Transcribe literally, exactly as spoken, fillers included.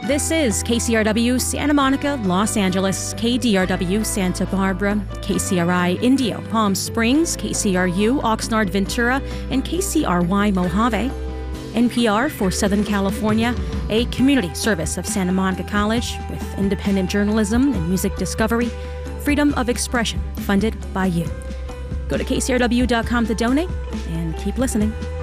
This is K C R W Santa Monica, Los Angeles, K D R W Santa Barbara, K C R I Indio, Palm Springs, K C R U Oxnard Ventura, and K C R Y Mojave. N P R for Southern California, a community service of Santa Monica College with independent journalism and music discovery, freedom of expression, funded by you. Go to K C R W dot com to donate and keep listening.